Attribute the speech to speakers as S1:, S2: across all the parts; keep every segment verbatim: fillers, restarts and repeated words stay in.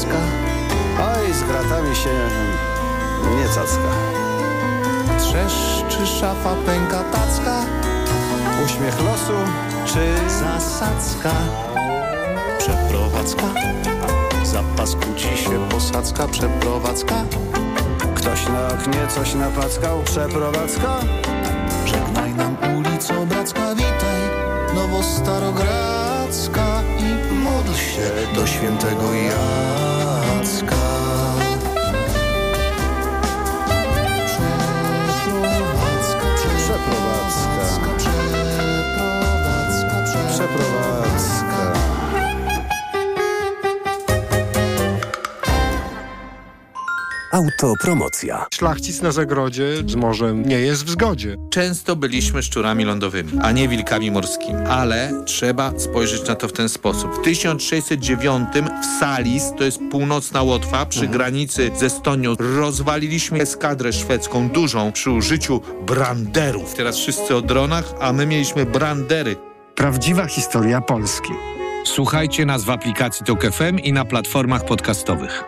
S1: cacka?
S2: Oj, z gratami się nie cacka.
S1: Trzeszczy szafa, pęka tacka?
S2: Uśmiech losu czy
S1: zasadzka? Przeprowadzka? Zapas kłóci się, posadzka, przeprowadzka?
S2: ktoś na oknie coś napackał? Przeprowadzka?
S1: Żegnaj nam ulico Bracka, witaj Nowo-Starogradzka i módl się do świętego Jacka. Przeprowadzka,
S2: Przeprowadzka.
S1: przeprowadzka,
S2: Przeprowadzka.
S3: Autopromocja.
S4: Szlachcic na zagrodzie z morzem nie jest w zgodzie.
S5: Często byliśmy szczurami lądowymi, a nie wilkami morskimi. Ale trzeba spojrzeć na to w ten sposób. W tysiąc sześćset dziewiątym w Salis, to jest północna Łotwa, przy mhm. granicy z Estonią, rozwaliliśmy eskadrę szwedzką dużą przy użyciu branderów. Teraz wszyscy o dronach, a my mieliśmy brandery.
S6: Prawdziwa historia Polski.
S7: Słuchajcie nas w aplikacji Tok F M i na platformach podcastowych.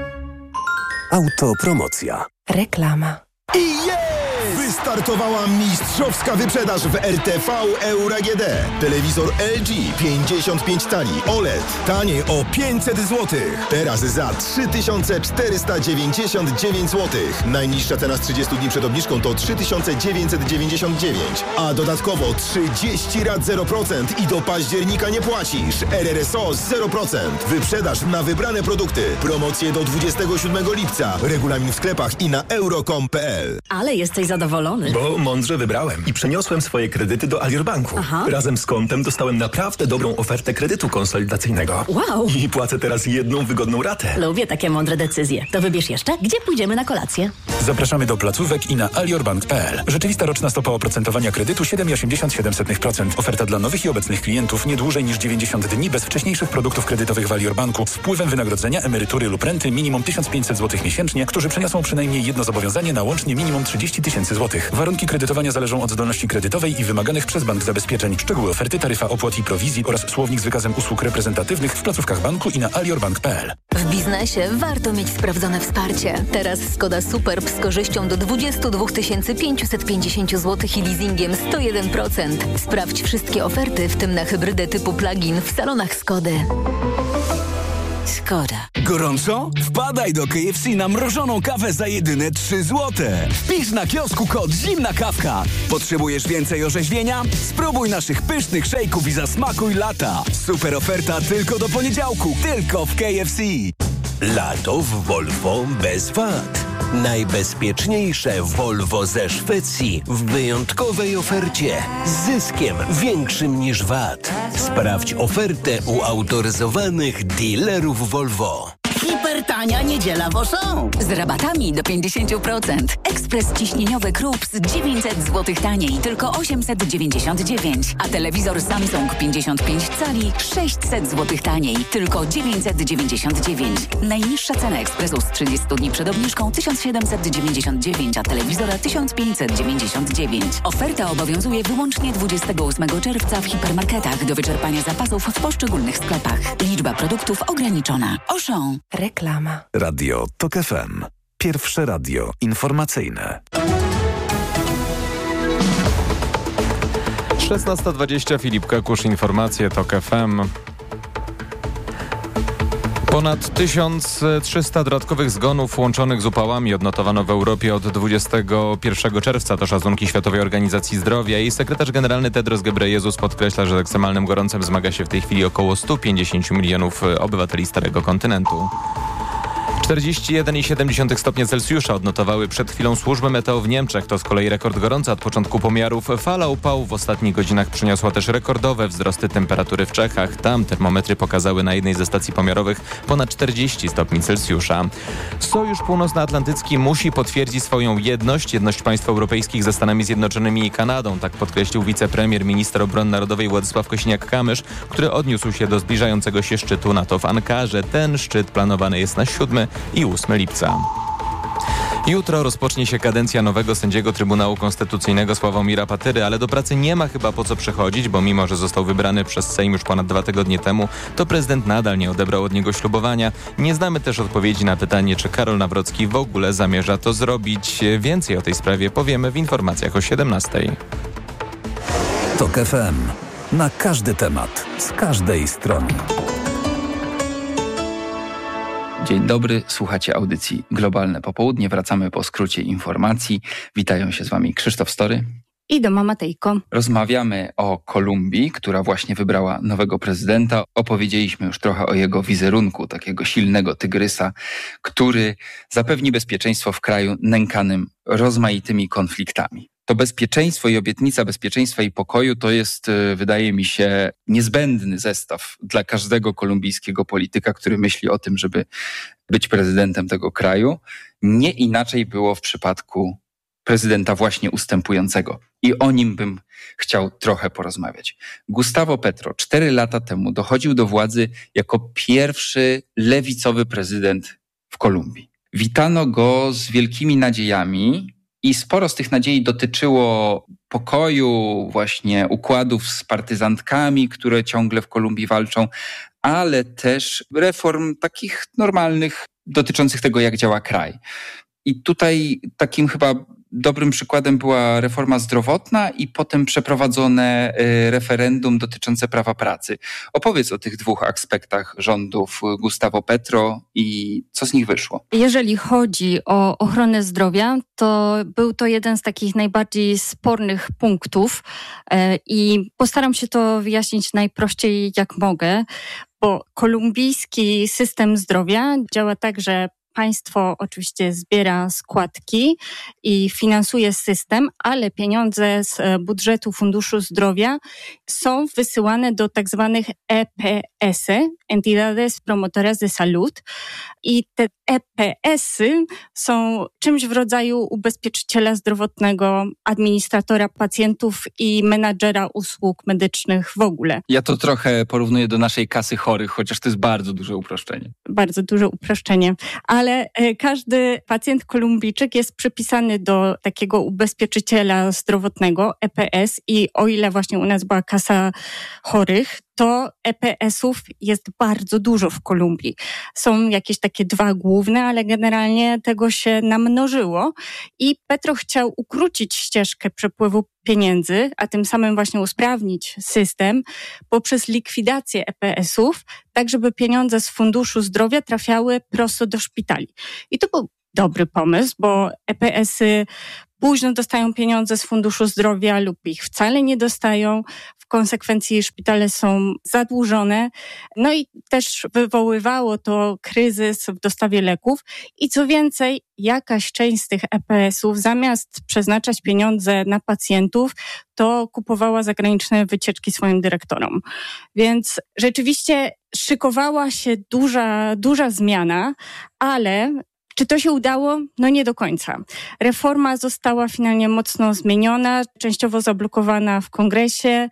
S3: Autopromocja.
S8: Reklama.
S9: I jest! Wystartowała mistrzowska wyprzedaż w R T V Euro A G D. Telewizor L G pięćdziesiąt pięć cali O L E D taniej o pięćset złotych. Teraz za trzy tysiące czterysta dziewięćdziesiąt dziewięć złotych. Najniższa cena z trzydziestu dni przed obniżką to trzy tysiące dziewięćset dziewięćdziesiąt dziewięć. A dodatkowo trzydzieści rat zero procent i do października nie płacisz. R R S O zero procent. Wyprzedaż na wybrane produkty. Promocje do dwudziestego siódmego lipca. Regulamin w sklepach i na euro kropka com kropka p l.
S8: Ale jesteś zadowolony.
S10: Bo mądrze wybrałem i przeniosłem swoje kredyty do Alior Banku.
S8: Aha.
S10: Razem z kontem dostałem naprawdę dobrą ofertę kredytu konsolidacyjnego.
S8: Wow!
S10: I płacę teraz jedną wygodną ratę.
S8: Lubię takie mądre decyzje. To wybierz jeszcze, gdzie pójdziemy na kolację.
S11: Zapraszamy do placówek i na alior bank kropka p l. Rzeczywista roczna stopa oprocentowania kredytu siedem przecinek osiemdziesiąt siedem procent. Oferta dla nowych i obecnych klientów nie dłużej niż dziewięćdziesiąt dni bez wcześniejszych produktów kredytowych w Alior Banku z wpływem wynagrodzenia, emerytury lub renty minimum tysiąc pięćset złotych miesięcznie, którzy przeniosą przynajmniej jedno zobowiązanie na łącznie minimum trzydzieści tysięcy złotych. Warunki kredytowania zależą od zdolności kredytowej i wymaganych przez bank zabezpieczeń. Szczegóły oferty, taryfa opłat i prowizji oraz słownik z wykazem usług reprezentatywnych w placówkach banku i na alior bank kropka p l.
S12: W biznesie warto mieć sprawdzone wsparcie. Teraz Skoda Superb z korzyścią do dwadzieścia dwa tysiące pięćset pięćdziesiąt złotych i leasingiem sto jeden procent. Sprawdź wszystkie oferty, w tym na hybrydę typu plug-in w salonach Skody. Skoda.
S13: Gorąco? Wpadaj do K F C na mrożoną kawę za jedyne trzy złote. Wpisz na kiosku kod Zimna Kawka. Potrzebujesz więcej orzeźwienia? Spróbuj naszych pysznych szejków i zasmakuj lata. Super oferta tylko do poniedziałku. Tylko w K F C.
S14: Lato w Volvo bez V A T. Najbezpieczniejsze Volvo ze Szwecji w wyjątkowej ofercie z zyskiem większym niż V A T. Sprawdź ofertę u autoryzowanych dealerów Volvo.
S15: Hipertania niedziela w Auchan.
S12: Z rabatami do pięćdziesiąt procent. Ekspres ciśnieniowy Krups dziewięćset złotych taniej, tylko osiemset dziewięćdziesiąt dziewięć. A telewizor Samsung pięćdziesiąt pięć cali sześćset złotych taniej, tylko dziewięćset dziewięćdziesiąt dziewięć. Najniższa cena ekspresu z trzydziestu dni przed obniżką tysiąc siedemset dziewięćdziesiąt dziewięć, a telewizora tysiąc pięćset dziewięćdziesiąt dziewięć. Oferta obowiązuje wyłącznie dwudziestego ósmego czerwca w hipermarketach do wyczerpania zapasów w poszczególnych sklepach. Liczba produktów ograniczona. Auchan.
S8: Reklama.
S3: Radio Tok F M. Pierwsze radio informacyjne.
S16: szesnasta dwadzieścia, Filip Kakusz, informacje Tok F M. Ponad tysiąc trzysta dodatkowych zgonów łączonych z upałami odnotowano w Europie od dwudziestego pierwszego czerwca. To szacunki Światowej Organizacji Zdrowia. Jej sekretarz generalny Tedros Ghebreyesus podkreśla, że z ekstremalnym gorącem zmaga się w tej chwili około sto pięćdziesiąt milionów obywateli Starego Kontynentu. czterdzieści jeden przecinek siedem stopnia Celsjusza odnotowały przed chwilą służby meteo w Niemczech. To z kolei rekord gorący od początku pomiarów. Fala upału w ostatnich godzinach przyniosła też rekordowe wzrosty temperatury w Czechach. Tam termometry pokazały na jednej ze stacji pomiarowych ponad czterdzieści stopni Celsjusza. Sojusz Północnoatlantycki musi potwierdzić swoją jedność, jedność państw europejskich ze Stanami Zjednoczonymi i Kanadą. Tak podkreślił wicepremier, minister obrony narodowej Władysław Kosiniak-Kamysz, który odniósł się do zbliżającego się szczytu NATO w Ankarze. Ten szczyt planowany jest na siódmego i ósmego lipca. Jutro rozpocznie się kadencja nowego sędziego Trybunału Konstytucyjnego Sławomira Patyry, ale do pracy nie ma chyba po co przechodzić, bo mimo, że został wybrany przez Sejm już ponad dwa tygodnie temu, to prezydent nadal nie odebrał od niego ślubowania. Nie znamy też odpowiedzi na pytanie, czy Karol Nawrocki w ogóle zamierza to zrobić. Więcej o tej sprawie powiemy w informacjach o siedemnastej.
S3: TOK F M. Na każdy temat, z każdej strony.
S17: Dzień dobry, słuchacie audycji Globalne Popołudnie. Wracamy po skrócie informacji. Witają się z wami Krzysztof Story
S18: i Doma Matejko.
S17: Rozmawiamy o Kolumbii, która właśnie wybrała nowego prezydenta. Opowiedzieliśmy już trochę o jego wizerunku, takiego silnego tygrysa, który zapewni bezpieczeństwo w kraju nękanym rozmaitymi konfliktami. To bezpieczeństwo i obietnica bezpieczeństwa i pokoju to jest, wydaje mi się, niezbędny zestaw dla każdego kolumbijskiego polityka, który myśli o tym, żeby być prezydentem tego kraju. Nie inaczej było w przypadku prezydenta właśnie ustępującego. I o nim bym chciał trochę porozmawiać. Gustavo Petro cztery lata temu dochodził do władzy jako pierwszy lewicowy prezydent w Kolumbii. Witano go z wielkimi nadziejami i sporo z tych nadziei dotyczyło pokoju, właśnie układów z partyzantkami, które ciągle w Kolumbii walczą, ale też reform takich normalnych dotyczących tego, jak działa kraj. I tutaj takim chyba dobrym przykładem była reforma zdrowotna i potem przeprowadzone referendum dotyczące prawa pracy. Opowiedz o tych dwóch aspektach rządów Gustavo Petro i co z nich wyszło.
S18: Jeżeli chodzi o ochronę zdrowia, to był to jeden z takich najbardziej spornych punktów i postaram się to wyjaśnić najprościej jak mogę, bo kolumbijski system zdrowia działa tak, że państwo oczywiście zbiera składki i finansuje system, ale pieniądze z budżetu Funduszu Zdrowia są wysyłane do tak zwanych E P S-y, Entidades Promotoras de Salud. I te E P S-y są czymś w rodzaju ubezpieczyciela zdrowotnego, administratora pacjentów i menadżera usług medycznych w ogóle.
S17: Ja to trochę porównuję do naszej kasy chorych, chociaż to jest bardzo duże uproszczenie.
S18: Bardzo duże uproszczenie. Ale każdy pacjent Kolumbijczyk jest przypisany do takiego ubezpieczyciela zdrowotnego, E P S, i o ile właśnie u nas była kasa chorych, to E P S-ów jest bardzo dużo w Kolumbii. Są jakieś takie dwa główne, ale generalnie tego się namnożyło i Petro chciał ukrócić ścieżkę przepływu pieniędzy, a tym samym właśnie usprawnić system poprzez likwidację E P S-ów, tak żeby pieniądze z Funduszu Zdrowia trafiały prosto do szpitali. I to był dobry pomysł, bo E P S-y późno dostają pieniądze z Funduszu Zdrowia lub ich wcale nie dostają. W konsekwencji szpitale są zadłużone. No i też wywoływało to kryzys w dostawie leków. I co więcej, jakaś część z tych E P S-ów zamiast przeznaczać pieniądze na pacjentów, to kupowała zagraniczne wycieczki swoim dyrektorom. Więc rzeczywiście szykowała się duża, duża zmiana, ale czy to się udało? No nie do końca. Reforma została finalnie mocno zmieniona, częściowo zablokowana w kongresie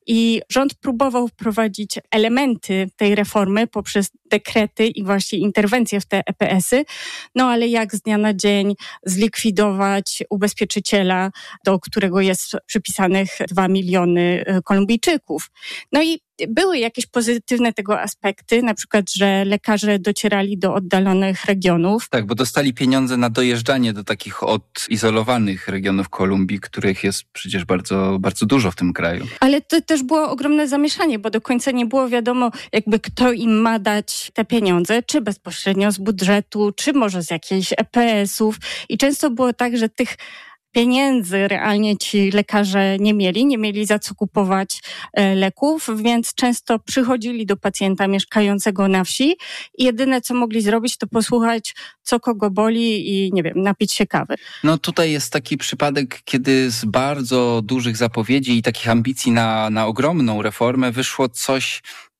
S18: i rząd próbował wprowadzić elementy tej reformy poprzez dekrety i właśnie interwencje w te E P S-y, no ale jak z dnia na dzień zlikwidować ubezpieczyciela, do którego jest przypisanych dwa miliony Kolumbijczyków. No i były jakieś pozytywne tego aspekty, na przykład, że lekarze docierali do oddalonych regionów.
S17: Tak, bo dostali pieniądze na dojeżdżanie do takich odizolowanych regionów Kolumbii, których jest przecież bardzo, bardzo dużo w tym kraju.
S18: Ale to też było ogromne zamieszanie, bo do końca nie było wiadomo, jakby kto im ma dać te pieniądze, czy bezpośrednio z budżetu, czy może z jakichś E P S-ów. I często było tak, że tych pieniędzy realnie ci lekarze nie mieli, nie mieli za co kupować leków, więc często przychodzili do pacjenta mieszkającego na wsi i jedyne co mogli zrobić to posłuchać co kogo boli i nie wiem, napić się kawy.
S17: No tutaj jest taki przypadek, kiedy z bardzo dużych zapowiedzi i takich ambicji na, na ogromną reformę wyszło coś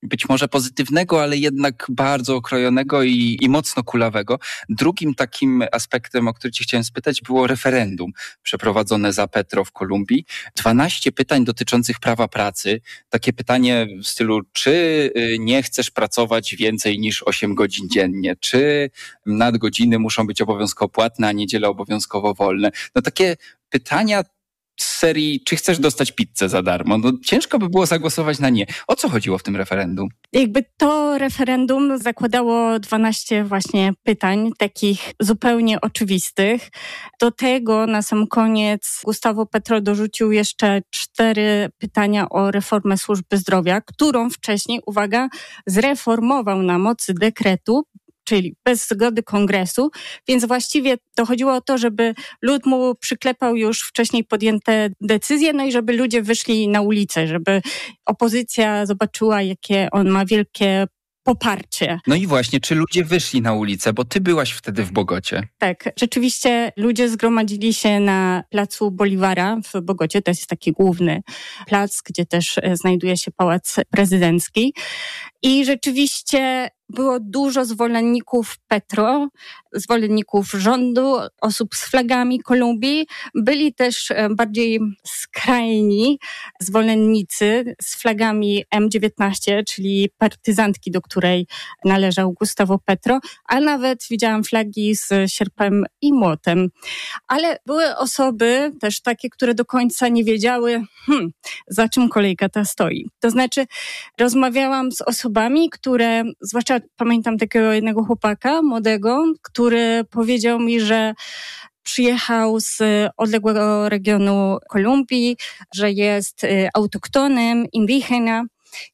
S17: być może pozytywnego, ale jednak bardzo okrojonego i, i mocno kulawego. Drugim takim aspektem, o który cię chciałem spytać, było referendum przeprowadzone za Petro w Kolumbii. dwanaście pytań dotyczących prawa pracy. Takie pytanie w stylu, czy nie chcesz pracować więcej niż osiem godzin dziennie? Czy nadgodziny muszą być obowiązkowo płatne, a niedziele obowiązkowo wolne? No takie pytania z serii, czy chcesz dostać pizzę za darmo? No ciężko by było zagłosować na nie. O co chodziło w tym referendum?
S18: Jakby to referendum zakładało dwanaście właśnie pytań, takich zupełnie oczywistych. Do tego na sam koniec Gustavo Petro dorzucił jeszcze cztery pytania o reformę służby zdrowia, którą wcześniej, uwaga, zreformował na mocy dekretu, czyli bez zgody kongresu, więc właściwie to chodziło o to, żeby lud mu przyklepał już wcześniej podjęte decyzje, no i żeby ludzie wyszli na ulicę, żeby opozycja zobaczyła, jakie on ma wielkie poparcie.
S17: No i właśnie, czy ludzie wyszli na ulicę, bo ty byłaś wtedy w Bogocie.
S18: Tak, rzeczywiście ludzie zgromadzili się na placu Boliwara w Bogocie, to jest taki główny plac, gdzie też znajduje się Pałac Prezydencki i rzeczywiście było dużo zwolenników Petro, zwolenników rządu, osób z flagami Kolumbii. Byli też bardziej skrajni zwolennicy z flagami M dziewiętnaście, czyli partyzantki, do której należał Gustavo Petro, a nawet widziałam flagi z sierpem i młotem. Ale były osoby też takie, które do końca nie wiedziały, hmm, za czym kolejka ta stoi. To znaczy rozmawiałam z osobami, które, zwłaszcza pamiętam takiego jednego chłopaka młodego, który powiedział mi, że przyjechał z odległego regionu Kolumbii, że jest autoktonem, indigena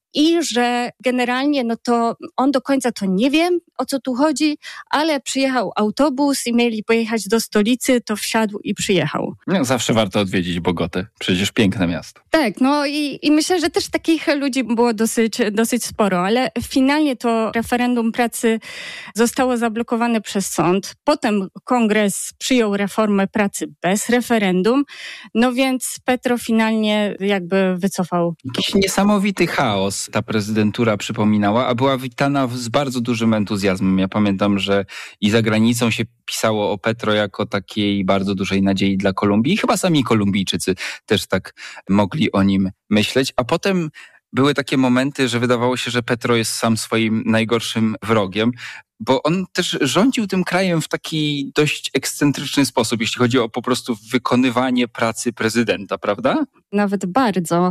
S18: i że generalnie no to on do końca to nie wie, o co tu chodzi, ale przyjechał autobus i mieli pojechać do stolicy, to wsiadł i przyjechał.
S17: No, zawsze warto odwiedzić Bogotę, przecież piękne miasto.
S18: Tak, no i, i myślę, że też takich ludzi było dosyć, dosyć sporo, ale finalnie to referendum pracy zostało zablokowane przez sąd. Potem kongres przyjął reformę pracy bez referendum, no więc Petro finalnie jakby wycofał.
S17: Jakiś niesamowity chaos ta prezydentura przypominała, a była witana z bardzo dużym entuzjazmem. Ja pamiętam, że i za granicą się pisało o Petro jako takiej bardzo dużej nadziei dla Kolumbii. I chyba sami Kolumbijczycy też tak mogli o nim myśleć. A potem były takie momenty, że wydawało się, że Petro jest sam swoim najgorszym wrogiem, bo on też rządził tym krajem w taki dość ekscentryczny sposób, jeśli chodzi o po prostu wykonywanie pracy prezydenta, prawda?
S18: Nawet bardzo.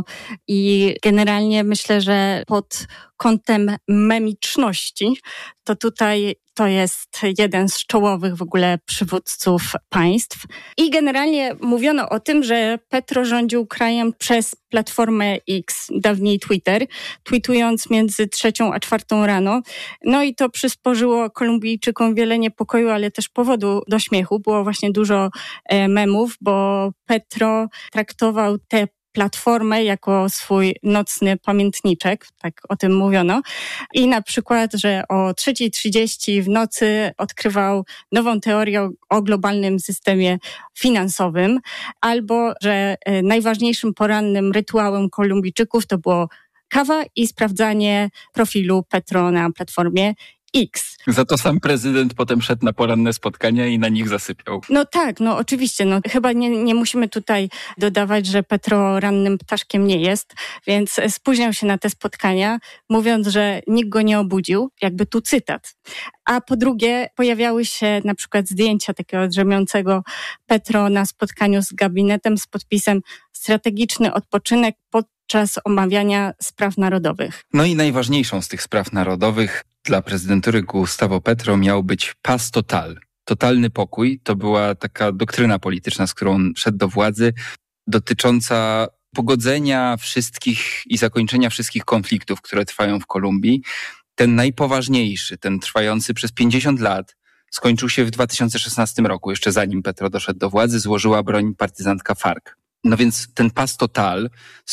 S18: I generalnie myślę, że pod kątem memiczności, to tutaj to jest jeden z czołowych w ogóle przywódców państw. I generalnie mówiono o tym, że Petro rządził krajem przez Platformę X, dawniej Twitter, tweetując między trzecią a czwartą rano. No i to przysporzyło Kolumbijczykom wiele niepokoju, ale też powodu do śmiechu. Było właśnie dużo e, memów, bo Petro traktował te Platformę jako swój nocny pamiętniczek, tak o tym mówiono. I na przykład, że o trzeciej trzydzieści w nocy odkrywał nową teorię o, o globalnym systemie finansowym, albo że najważniejszym porannym rytuałem Kolumbijczyków to było kawa i sprawdzanie profilu Petro na Platformie X.
S17: Za to sam prezydent potem szedł na poranne spotkania i na nich zasypiał.
S18: No tak, no oczywiście. No, chyba nie, nie musimy tutaj dodawać, że Petro rannym ptaszkiem nie jest, więc spóźniał się na te spotkania, mówiąc, że nikt go nie obudził. Jakby tu cytat. A po drugie, pojawiały się na przykład zdjęcia takiego drzemiącego Petro na spotkaniu z gabinetem z podpisem strategiczny odpoczynek podczas omawiania spraw narodowych.
S17: No i najważniejszą z tych spraw narodowych dla prezydentury Gustavo Petro miał być paz total. Totalny pokój to była taka doktryna polityczna, z którą on szedł do władzy, dotycząca pogodzenia wszystkich i zakończenia wszystkich konfliktów, które trwają w Kolumbii. Ten najpoważniejszy, ten trwający przez pięćdziesiąt lat, skończył się w dwa tysiące szesnastym roku, jeszcze zanim Petro doszedł do władzy, złożyła broń partyzantka FARC. No więc ten paz total,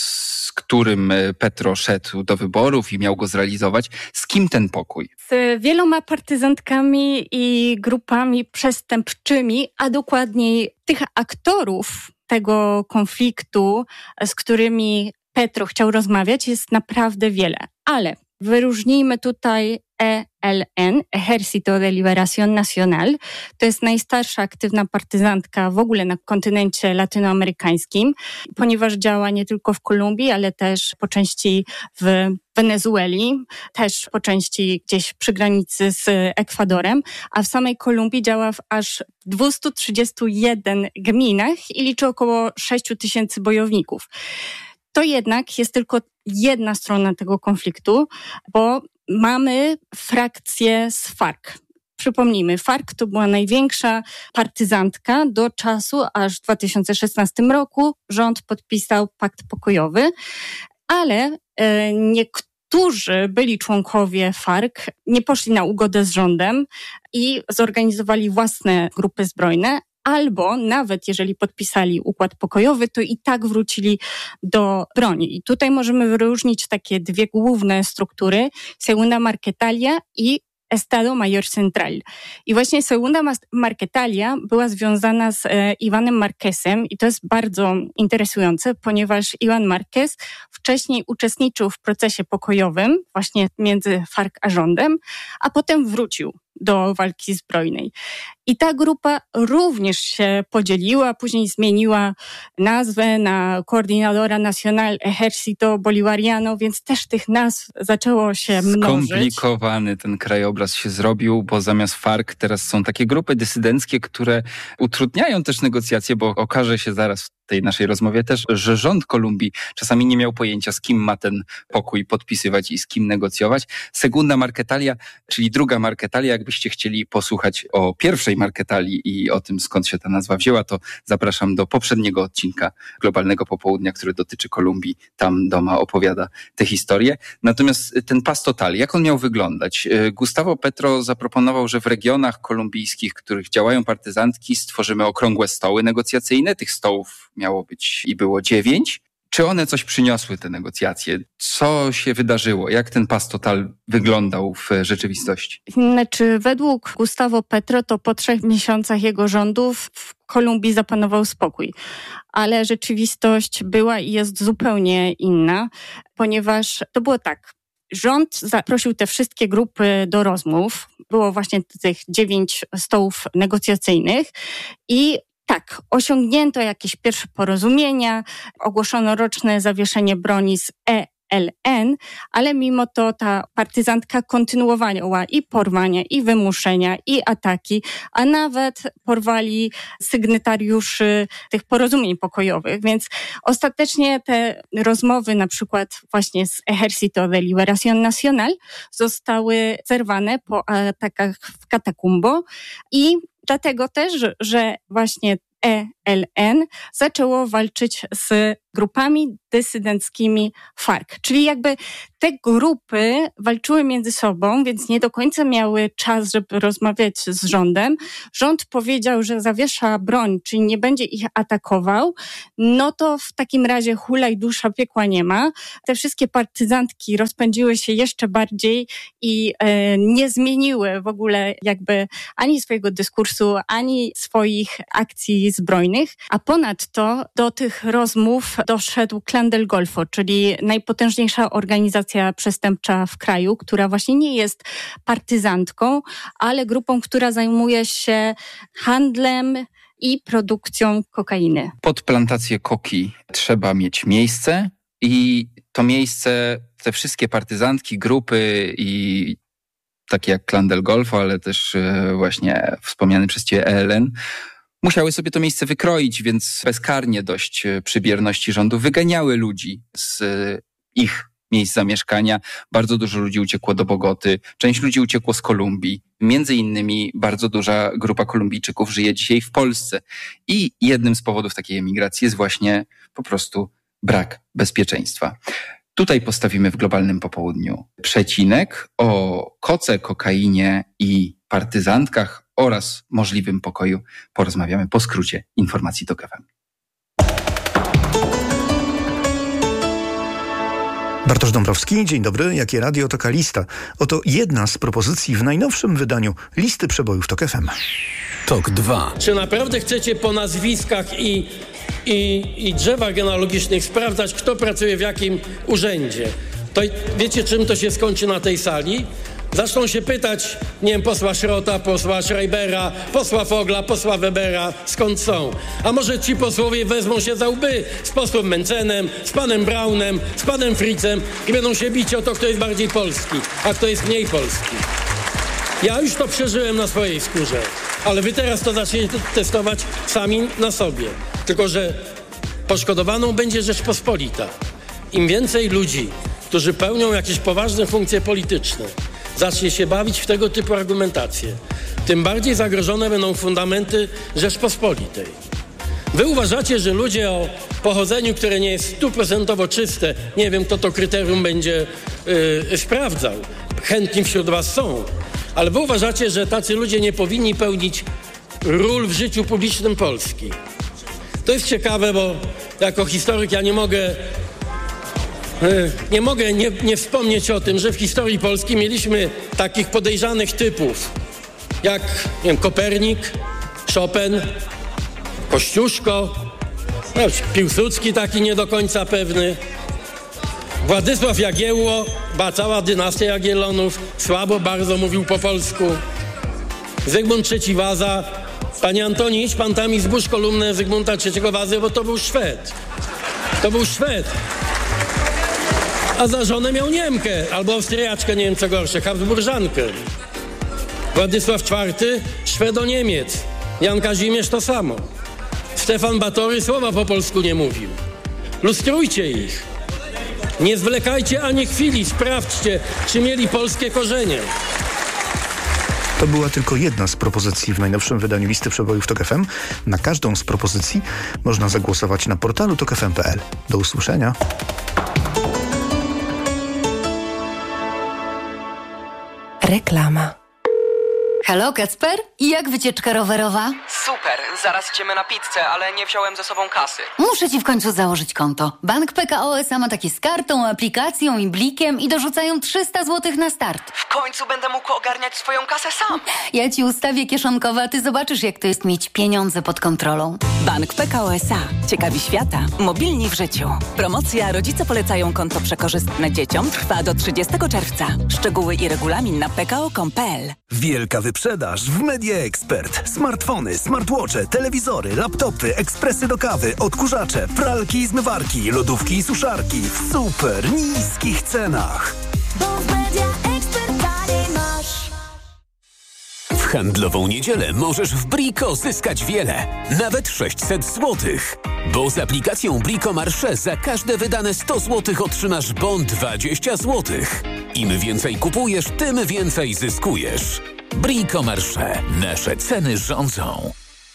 S17: z którym Petro szedł do wyborów i miał go zrealizować, z kim ten pokój?
S18: Z wieloma partyzantkami i grupami przestępczymi, a dokładniej tych aktorów tego konfliktu, z którymi Petro chciał rozmawiać, jest naprawdę wiele. Ale Wyróżnijmy tutaj E L N, Ejército de Liberación Nacional. To jest najstarsza aktywna partyzantka w ogóle na kontynencie latynoamerykańskim, ponieważ działa nie tylko w Kolumbii, ale też po części w Wenezueli, też po części gdzieś przy granicy z Ekwadorem, a w samej Kolumbii działa w aż dwustu trzydziestu jeden gminach i liczy około sześciu tysięcy bojowników. To jednak jest tylko jedna strona tego konfliktu, bo mamy frakcję z FARC. Przypomnijmy, FARC to była największa partyzantka do czasu, aż w dwa tysiące szesnastym roku rząd podpisał pakt pokojowy, ale e, niektórzy byli członkowie FARC nie poszli na ugodę z rządem i zorganizowali własne grupy zbrojne, albo nawet jeżeli podpisali układ pokojowy, to i tak wrócili do broni. I tutaj możemy wyróżnić takie dwie główne struktury, Segunda Marquetalia i Estado Mayor Central. I właśnie Segunda Marquetalia była związana z e, Iwanem Marquezem i to jest bardzo interesujące, ponieważ Iwan Marquez wcześniej uczestniczył w procesie pokojowym właśnie między FARC a rządem, a potem wrócił do walki zbrojnej. I ta grupa również się podzieliła, później zmieniła nazwę na Coordinadora Nacional Ejército Bolivariano, więc też tych nazw zaczęło się mnożyć.
S17: Skomplikowany ten krajobraz się zrobił, bo zamiast FARC teraz są takie grupy dysydenckie, które utrudniają też negocjacje, bo okaże się zaraz w tej naszej rozmowie też, że rząd Kolumbii czasami nie miał pojęcia, z kim ma ten pokój podpisywać i z kim negocjować. Segunda Marquetalia, czyli druga Marquetalia, jakbyście chcieli posłuchać o pierwszej Marquetalii i o tym, skąd się ta nazwa wzięła, to zapraszam do poprzedniego odcinka Globalnego Popołudnia, który dotyczy Kolumbii. Tam Doma opowiada tę historię. Natomiast ten pas total, jak on miał wyglądać? Gustavo Petro zaproponował, że w regionach kolumbijskich, w których działają partyzantki, stworzymy okrągłe stoły negocjacyjne. Tych stołów miało być i było dziewięć. Czy one coś przyniosły, te negocjacje? Co się wydarzyło? Jak ten pas total wyglądał w rzeczywistości?
S18: Znaczy, według Gustavo Petro to po trzech miesiącach jego rządów w Kolumbii zapanował spokój. Ale rzeczywistość była i jest zupełnie inna, ponieważ to było tak. Rząd zaprosił te wszystkie grupy do rozmów. Było właśnie tych dziewięć stołów negocjacyjnych i tak, osiągnięto jakieś pierwsze porozumienia, ogłoszono roczne zawieszenie broni z E L N, ale mimo to ta partyzantka kontynuowała i porwania, i wymuszenia, i ataki, a nawet porwali sygnatariuszy tych porozumień pokojowych, więc ostatecznie te rozmowy na przykład właśnie z Ejército de Liberación Nacional zostały zerwane po atakach w Catatumbo i dlatego też, że właśnie E L N zaczęło walczyć z grupami dysydenckimi FARC. Czyli jakby te grupy walczyły między sobą, więc nie do końca miały czas, żeby rozmawiać z rządem. Rząd powiedział, że zawiesza broń, czyli nie będzie ich atakował. No to w takim razie hulaj dusza, piekła nie ma. Te wszystkie partyzantki rozpędziły się jeszcze bardziej i e, nie zmieniły w ogóle jakby ani swojego dyskursu, ani swoich akcji zbrojnych. A ponadto do tych rozmów doszedł Clan del Golfo, czyli najpotężniejsza organizacja przestępcza w kraju, która właśnie nie jest partyzantką, ale grupą, która zajmuje się handlem i produkcją kokainy.
S17: Pod plantację koki trzeba mieć miejsce i to miejsce, te wszystkie partyzantki, grupy i takie jak Clan del Golfo, ale też właśnie wspomniany przez Ciebie E L N, musiały sobie to miejsce wykroić, więc bezkarnie dość przy bierności rządu wyganiały ludzi z ich miejsc zamieszkania. Bardzo dużo ludzi uciekło do Bogoty, część ludzi uciekło z Kolumbii. Między innymi bardzo duża grupa Kolumbijczyków żyje dzisiaj w Polsce. I jednym z powodów takiej emigracji jest właśnie po prostu brak bezpieczeństwa. Tutaj postawimy w Globalnym Popołudniu przecinek o koce, kokainie i partyzantkach oraz możliwym pokoju. Porozmawiamy po skrócie informacji TOK F M.
S19: Bartosz Dąbrowski, dzień dobry. Jakie radio, taka lista. Oto jedna z propozycji w najnowszym wydaniu listy przebojów TOK F M.
S3: TOK dwa.
S20: Czy naprawdę chcecie po nazwiskach i, i, i drzewach genealogicznych sprawdzać, kto pracuje w jakim urzędzie? to wiecie, czym to się skończy na tej sali? Zaczną się pytać, nie wiem, posła Szrota, posła Schreibera, posła Fogla, posła Webera, skąd są. A może ci posłowie wezmą się za łby z posłem Mencenem, z panem Braunem, z panem Fritzem i będą się bić o to, kto jest bardziej polski, a kto jest mniej polski. Ja już to przeżyłem na swojej skórze, ale wy teraz to zaczniecie testować sami na sobie. Tylko że poszkodowaną będzie Rzeczpospolita. Im więcej ludzi, którzy pełnią jakieś poważne funkcje polityczne, zacznie się bawić w tego typu argumentacje, tym bardziej zagrożone będą fundamenty Rzeczpospolitej. Wy uważacie, że ludzie o pochodzeniu, które nie jest stuprocentowo czyste, nie wiem, kto to kryterium będzie yy, sprawdzał, chętni wśród was są, ale wy uważacie, że tacy ludzie nie powinni pełnić ról w życiu publicznym Polski. To jest ciekawe, bo jako historyk ja nie mogę Nie mogę nie, nie wspomnieć o tym, że w historii Polski mieliśmy takich podejrzanych typów jak, nie wiem, Kopernik, Chopin, Kościuszko, no, Piłsudski taki nie do końca pewny, Władysław Jagiełło, ba, cała dynastia Jagiellonów, słabo bardzo mówił po polsku, Zygmunt trzeci Waza. Panie Antoni, idź pan tam i zbóż kolumnę Zygmunta trzeciego Wazy, bo to był Szwed. To był Szwed. A za żonę miał Niemkę, albo Austriaczkę, nie wiem co gorsze, Habsburżankę. Władysław czwarty, Szwedo-Niemiec. Jan Kazimierz to samo. Stefan Batory słowa po polsku nie mówił. Lustrujcie ich. Nie zwlekajcie ani chwili, sprawdźcie, czy mieli polskie korzenie.
S19: To była tylko jedna z propozycji w najnowszym wydaniu listy przebojów Tok F M. Na każdą z propozycji można zagłosować na portalu tok f m kropka p l. Do usłyszenia.
S21: Reklama. Halo, Kacper? I jak wycieczka rowerowa?
S22: Super, zaraz idziemy na pizzę, ale nie wziąłem ze sobą kasy.
S21: Muszę ci w końcu założyć konto. Bank P K O S A ma takie z kartą, aplikacją i blikiem i dorzucają trzysta złotych na start.
S22: W końcu będę mógł ogarniać swoją kasę sam.
S21: Ja ci ustawię kieszonkowe, a ty zobaczysz, jak to jest mieć pieniądze pod kontrolą.
S12: Bank P K O S A. Ciekawi świata. Mobilni w życiu. Promocja Rodzice polecają konto przekorzystne dzieciom trwa do trzydziestego czerwca. Szczegóły i regulamin na p k o kropka com kropka p l.
S23: Wielka wyprzedaż w Media Expert. Smartfony, smartwatche, telewizory, laptopy, ekspresy do kawy, odkurzacze, pralki i zmywarki, lodówki i suszarki w super niskich cenach.
S24: Bo w Media Expert taniej masz.
S14: W handlową niedzielę możesz w Brico zyskać wiele, nawet sześćset złotych. Bo z aplikacją Brico Marché za każde wydane sto złotych otrzymasz bon dwadzieścia złotych. Im więcej kupujesz, tym więcej zyskujesz. Brico Marché. Nasze ceny rządzą.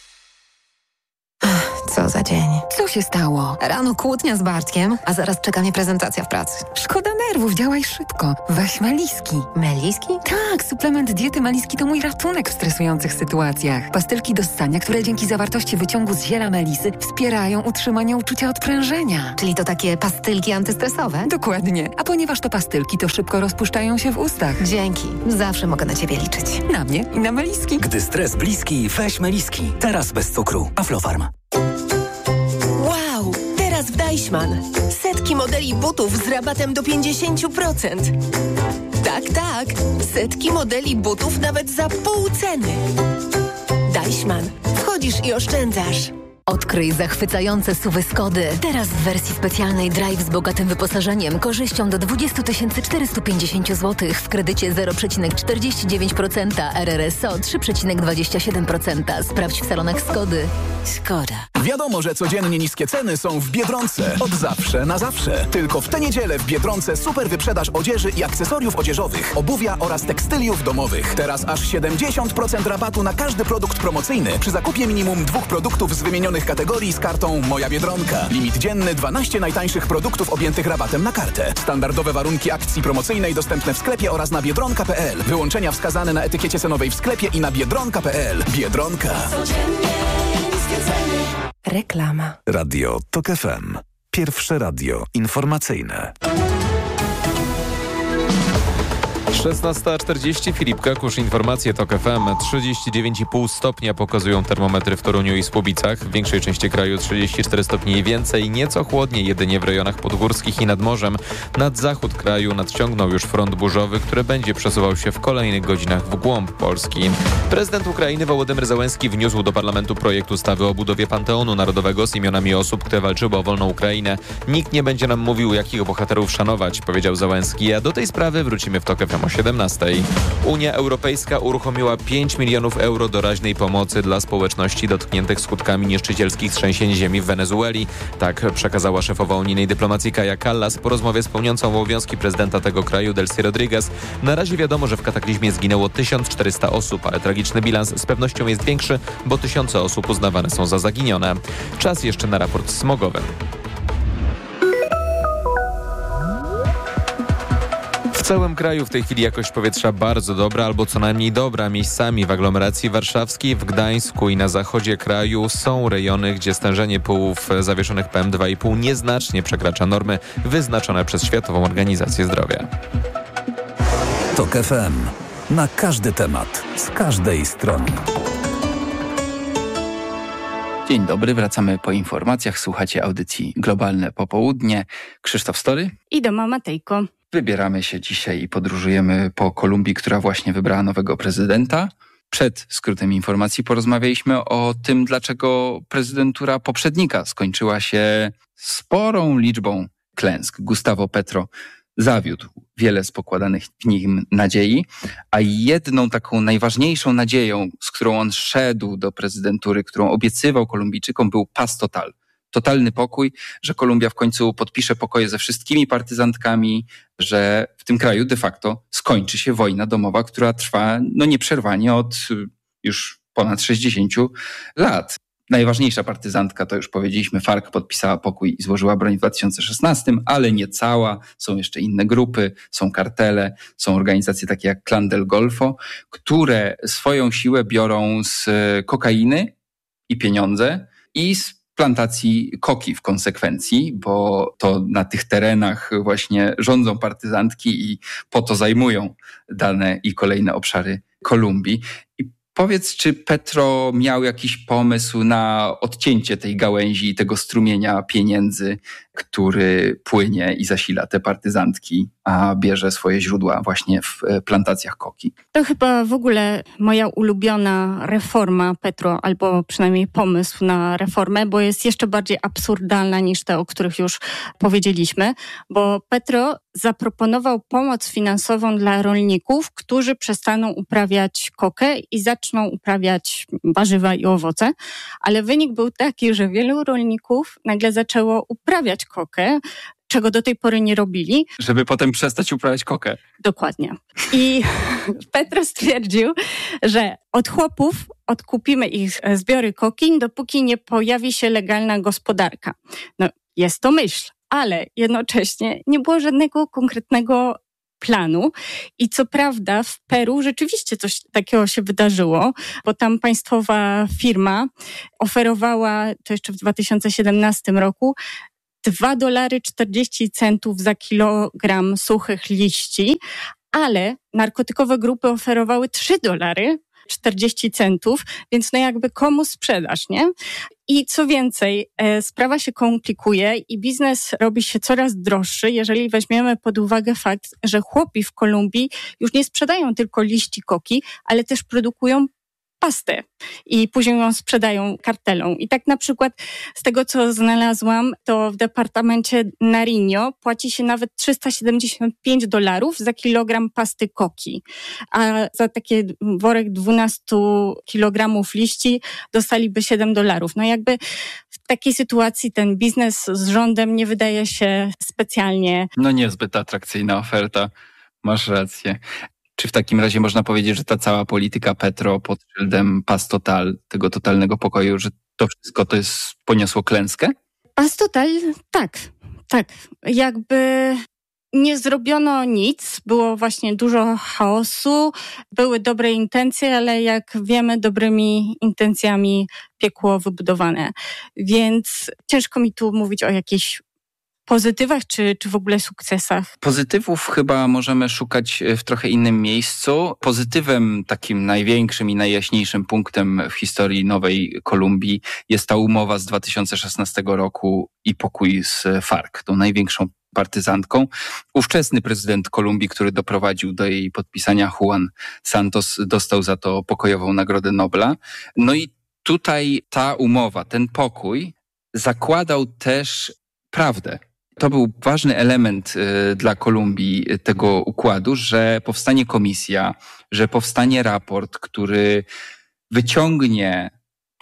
S21: Co za dzień. Co się stało? Rano kłótnia z Bartkiem, a zaraz czeka mnie prezentacja w pracy. Szkoda nerwów, działaj szybko. Weź Meliski. Meliski? Tak, suplement diety Meliski to mój ratunek w stresujących sytuacjach. Pastylki do ssania, które dzięki zawartości wyciągu z ziela melisy wspierają utrzymanie uczucia odprężenia. Czyli to takie pastylki antystresowe? Dokładnie. A ponieważ to pastylki, to szybko rozpuszczają się w ustach. Dzięki. Zawsze mogę na ciebie liczyć. Na mnie i na Meliski.
S25: Gdy stres bliski, weź Meliski. Teraz bez cukru. Aflofarm.
S26: Wow! Teraz w Deichmann. Setki modeli butów z rabatem do pięćdziesiąt procent. Tak, tak. Setki modeli butów nawet za pół ceny. Deichmann. Wchodzisz i oszczędzasz.
S21: Odkryj zachwycające suwy Skody. Teraz w wersji specjalnej Drive z bogatym wyposażeniem, korzyścią do dwadzieścia tysięcy czterysta pięćdziesiąt złotych w kredycie zero przecinek czterdzieści dziewięć procent, R R S O trzy przecinek dwadzieścia siedem procent. Sprawdź w salonach Skody. Skoda.
S11: Wiadomo, że codziennie niskie ceny są w Biedronce. Od zawsze na zawsze. Tylko w tę niedzielę w Biedronce super wyprzedaż odzieży i akcesoriów odzieżowych, obuwia oraz tekstyliów domowych. Teraz aż siedemdziesiąt procent rabatu na każdy produkt promocyjny przy zakupie minimum dwóch produktów z wymienionych kategorii z kartą Moja Biedronka. Limit dzienny dwanaście najtańszych produktów objętych rabatem na kartę. Standardowe warunki akcji promocyjnej dostępne w sklepie oraz na biedronka kropka p l. Wyłączenia wskazane na etykiecie cenowej w sklepie i na biedronka kropka p l. Biedronka.
S21: Reklama.
S3: Radio Tok F M. Pierwsze radio informacyjne.
S16: szesnasta czterdzieści, Filip Kakusz, informacje TOK F M. trzydzieści dziewięć i pół stopnia pokazują termometry w Toruniu i Słubicach. W większej części kraju trzydzieści cztery stopnie i więcej, nieco chłodniej jedynie w rejonach podgórskich i nad morzem. Nad zachód kraju nadciągnął już front burzowy, który będzie przesuwał się w kolejnych godzinach w głąb Polski. Prezydent Ukrainy Wołodymyr Zełenski wniósł do parlamentu projekt ustawy o budowie Panteonu Narodowego z imionami osób, które walczyły o wolną Ukrainę. Nikt nie będzie nam mówił, jakich bohaterów szanować, powiedział Zełenski, a do tej sprawy wrócimy w TOK F M o siedemnastej. Unia Europejska uruchomiła pięć milionów euro doraźnej pomocy dla społeczności dotkniętych skutkami niszczycielskich trzęsień ziemi w Wenezueli. Tak przekazała szefowa unijnej dyplomacji Kaja Kallas po rozmowie z pełniącą obowiązki prezydenta tego kraju Delcy Rodriguez. Na razie wiadomo, że w kataklizmie zginęło tysiąc czterysta osób, ale tragiczny bilans z pewnością jest większy, bo tysiące osób uznawane są za zaginione. Czas jeszcze na raport smogowy. W całym kraju w tej chwili jakość powietrza bardzo dobra, albo co najmniej dobra. Miejscami w aglomeracji warszawskiej, w Gdańsku i na zachodzie kraju są rejony, gdzie stężenie pyłów zawieszonych P M dwa i pół nieznacznie przekracza normy wyznaczone przez Światową Organizację Zdrowia.
S3: TOK F M. Na każdy temat, z każdej strony.
S17: Dzień dobry, wracamy po informacjach. Słuchacie audycji Globalne Popołudnie. Krzysztof Story
S18: i Doma Matejko.
S17: Wybieramy się dzisiaj i podróżujemy po Kolumbii, która właśnie wybrała nowego prezydenta. Przed skrótem informacji porozmawialiśmy o tym, dlaczego prezydentura poprzednika skończyła się sporą liczbą klęsk. Gustavo Petro zawiódł wiele z pokładanych w nim nadziei, a jedną taką najważniejszą nadzieją, z którą on szedł do prezydentury, którą obiecywał Kolumbijczykom, był paz total. Totalny pokój, że Kolumbia w końcu podpisze pokoje ze wszystkimi partyzantkami, że w tym kraju de facto skończy się wojna domowa, która trwa no nieprzerwanie od już ponad sześćdziesięciu lat. Najważniejsza partyzantka, to już powiedzieliśmy, FARC podpisała pokój i złożyła broń w dwa tysiące szesnastym, ale nie cała. Są jeszcze inne grupy, są kartele, są organizacje takie jak Clan del Golfo, które swoją siłę biorą z kokainy i pieniądze i z plantacji koki w konsekwencji, bo to na tych terenach właśnie rządzą partyzantki i po to zajmują dane i kolejne obszary Kolumbii. I powiedz, czy Petro miał jakiś pomysł na odcięcie tej gałęzi, tego strumienia pieniędzy, który płynie i zasila te partyzantki, a bierze swoje źródła właśnie w plantacjach koki?
S18: To chyba w ogóle moja ulubiona reforma Petro, albo przynajmniej pomysł na reformę, bo jest jeszcze bardziej absurdalna niż te, o których już powiedzieliśmy, bo Petro zaproponował pomoc finansową dla rolników, którzy przestaną uprawiać kokę i zaczną uprawiać warzywa i owoce, ale wynik był taki, że wielu rolników nagle zaczęło uprawiać kokę, czego do tej pory nie robili.
S17: Żeby potem przestać uprawiać kokę.
S18: Dokładnie. I Petro stwierdził, że od chłopów odkupimy ich zbiory koki, dopóki nie pojawi się legalna gospodarka. No, jest to myśl, ale jednocześnie nie było żadnego konkretnego planu i co prawda w Peru rzeczywiście coś takiego się wydarzyło, bo tam państwowa firma oferowała, to jeszcze w dwa tysiące siedemnastym roku, dwa dolary czterdzieści centów za kilogram suchych liści, ale narkotykowe grupy oferowały trzy dolary czterdzieści centów, więc no jakby komu sprzedasz, nie? I co więcej, e, sprawa się komplikuje i biznes robi się coraz droższy, jeżeli weźmiemy pod uwagę fakt, że chłopi w Kolumbii już nie sprzedają tylko liści koki, ale też produkują pastę i później ją sprzedają kartelom. I tak na przykład z tego, co znalazłam, to w departamencie Nariño płaci się nawet trzysta siedemdziesiąt pięć dolarów za kilogram pasty koki, a za takie worek dwanaście kilogramów liści dostaliby siedem dolarów. No jakby w takiej sytuacji ten biznes z rządem nie wydaje się specjalnie...
S17: No niezbyt atrakcyjna oferta, masz rację. Czy w takim razie można powiedzieć, że ta cała polityka Petro pod szyldem Paz Total, tego totalnego pokoju, że to wszystko to jest poniosło klęskę?
S18: Paz Total, tak, tak. Jakby nie zrobiono nic, było właśnie dużo chaosu, były dobre intencje, ale jak wiemy, dobrymi intencjami piekło wybudowane. Więc ciężko mi tu mówić o jakiejś pozytywach czy, czy w ogóle sukcesach?
S17: Pozytywów chyba możemy szukać w trochę innym miejscu. Pozytywem takim największym i najjaśniejszym punktem w historii Nowej Kolumbii jest ta umowa z dwa tysiące szesnastego roku i pokój z FARC, tą największą partyzantką. Ówczesny prezydent Kolumbii, który doprowadził do jej podpisania, Juan Santos, dostał za to pokojową Nagrodę Nobla. No i tutaj ta umowa, ten pokój zakładał też prawdę. To był ważny element y, dla Kolumbii tego układu, że powstanie komisja, że powstanie raport, który wyciągnie,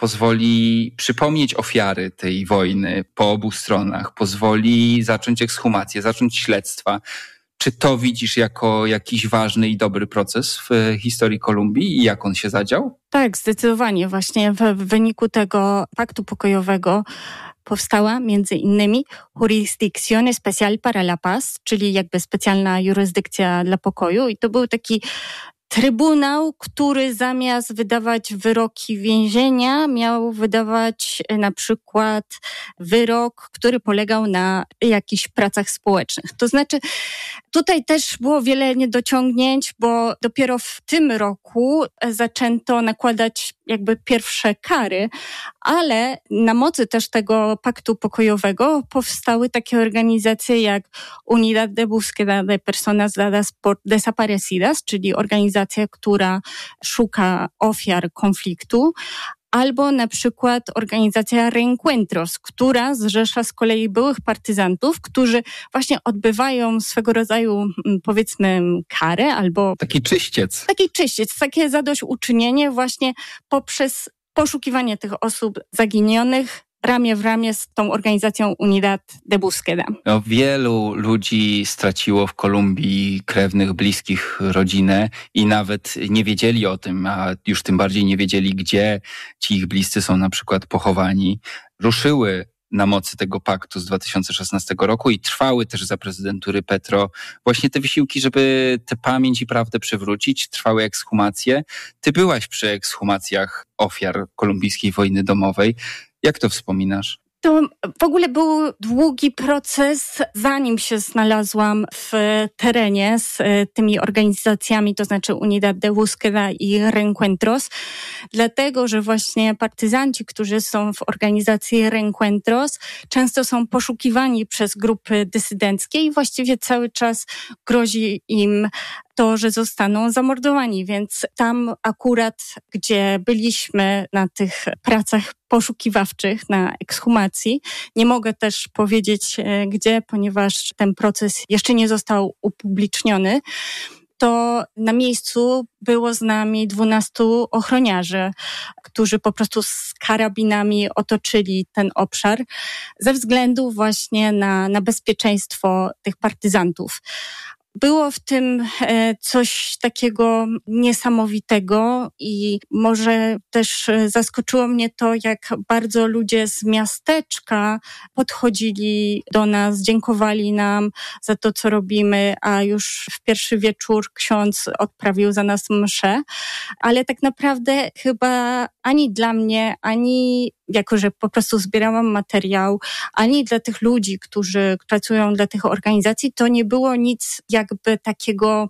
S17: pozwoli przypomnieć ofiary tej wojny po obu stronach, pozwoli zacząć ekshumację, zacząć śledztwa. Czy to widzisz jako jakiś ważny i dobry proces w historii Kolumbii i jak on się zadział?
S18: Tak, zdecydowanie. Właśnie w wyniku tego paktu pokojowego powstała między innymi Jurisdicción Especial para la Paz, czyli jakby specjalna jurysdykcja dla pokoju. I to był taki trybunał, który zamiast wydawać wyroki więzienia, miał wydawać na przykład wyrok, który polegał na jakichś pracach społecznych. To znaczy, tutaj też było wiele niedociągnięć, bo dopiero w tym roku zaczęto nakładać jakby pierwsze kary, ale na mocy też tego paktu pokojowego powstały takie organizacje jak Unidad de Búsqueda de Personas Dadas por Desaparecidas, czyli organizacja, która szuka ofiar konfliktu, albo na przykład organizacja Reencuentros, która zrzesza z kolei byłych partyzantów, którzy właśnie odbywają swego rodzaju, powiedzmy, karę albo...
S17: Taki czyściec.
S18: Taki czyściec, takie zadośćuczynienie właśnie poprzez poszukiwanie tych osób zaginionych, ramię w ramię z tą organizacją Unidad de Búsqueda.
S17: No, wielu ludzi straciło w Kolumbii krewnych, bliskich, rodzinę i nawet nie wiedzieli o tym, a już tym bardziej nie wiedzieli, gdzie ci ich bliscy są na przykład pochowani. Ruszyły na mocy tego paktu z dwa tysiące szesnastego roku i trwały też za prezydentury Petro właśnie te wysiłki, żeby tę pamięć i prawdę przywrócić. Trwały ekshumacje. Ty byłaś przy ekshumacjach ofiar kolumbijskiej wojny domowej. Jak to wspominasz?
S18: To w ogóle był długi proces, zanim się znalazłam w terenie z tymi organizacjami, to znaczy Unidad de Búsqueda i Reencuentros, dlatego, że właśnie partyzanci, którzy są w organizacji Reencuentros, często są poszukiwani przez grupy dysydenckie i właściwie cały czas grozi im to, że zostaną zamordowani, więc tam akurat, gdzie byliśmy na tych pracach poszukiwawczych, na ekshumacji, nie mogę też powiedzieć gdzie, ponieważ ten proces jeszcze nie został upubliczniony, to na miejscu było z nami dwunastu ochroniarzy, którzy po prostu z karabinami otoczyli ten obszar ze względu właśnie na, na bezpieczeństwo tych partyzantów. Było w tym coś takiego niesamowitego i może też zaskoczyło mnie to, jak bardzo ludzie z miasteczka podchodzili do nas, dziękowali nam za to, co robimy, a już w pierwszy wieczór ksiądz odprawił za nas mszę, ale tak naprawdę chyba ani dla mnie, ani jako że po prostu zbierałam materiał, ani dla tych ludzi, którzy pracują dla tych organizacji, to nie było nic jakby takiego